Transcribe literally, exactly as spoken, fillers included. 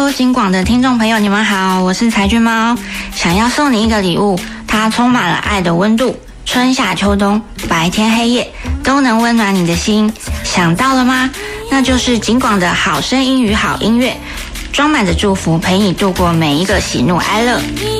Hello， 金广的听众朋友，你们好，我是财君猫，想要送你一个礼物，它充满了爱的温度，春夏秋冬，白天黑夜都能温暖你的心，想到了吗？那就是金广的好声音与好音乐，装满着祝福，陪你度过每一个喜怒哀乐。